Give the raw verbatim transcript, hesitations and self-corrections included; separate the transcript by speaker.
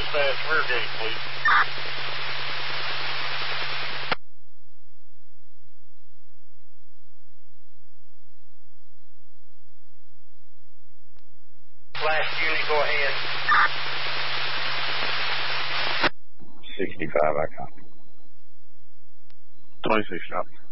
Speaker 1: dispatch rear gate, please. Last unit, go ahead.
Speaker 2: sixty-five, I copy.
Speaker 3: twenty-six, copy.